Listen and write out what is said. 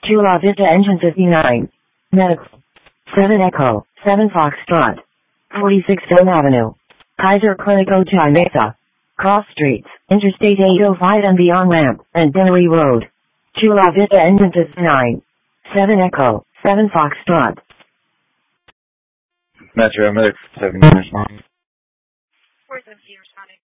Chula Vista Engine 59. Medical. 7 Echo, 7 Foxtrot. 46 Elm Avenue. Kaiser Clinic Ojai Mesa. Cross Streets, Interstate 805 and beyond Ramp, and Dennery Road. Chula Vista Engine 59. 7 Echo, 7 Foxtrot. Metro Medic 7 responding. 470 responding.